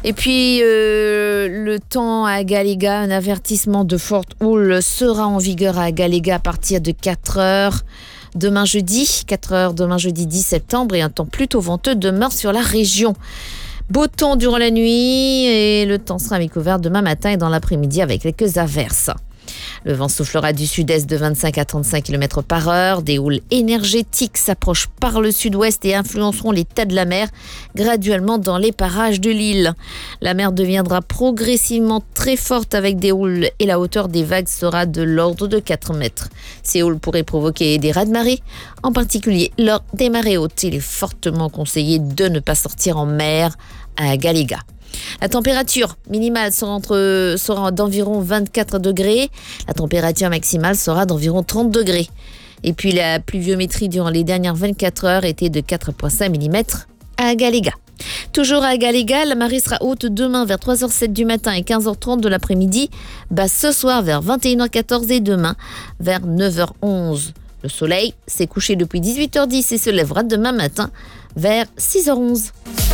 Et puis, le temps à Galéga, un avertissement de forte houle sera en vigueur à Galéga à partir de 4 heures. Demain jeudi, 4 heures, demain jeudi 10 septembre, et un temps plutôt venteux demeure sur la région. Beau temps durant la nuit et le temps sera mi-couvert demain matin et dans l'après-midi avec quelques averses. Le vent soufflera du sud-est de 25 à 35 km par heure. Des houles énergétiques s'approchent par le sud-ouest et influenceront l'état de la mer graduellement dans les parages de l'île. La mer deviendra progressivement très forte avec des houles et la hauteur des vagues sera de l'ordre de 4 mètres. Ces houles pourraient provoquer des raz-de-marée, en particulier lors des marées hautes. Il est fortement conseillé de ne pas sortir en mer à Galéga. La température minimale sera d'environ 24 degrés. La température maximale sera d'environ 30 degrés. Et puis la pluviométrie durant les dernières 24 heures était de 4,5 mm à Galéga. Toujours à Galéga, la marée sera haute demain vers 3h07 du matin et 15h30 de l'après-midi. Basse ce soir vers 21h14 et demain vers 9h11. Le soleil s'est couché depuis 18h10 et se lèvera demain matin vers 6h11.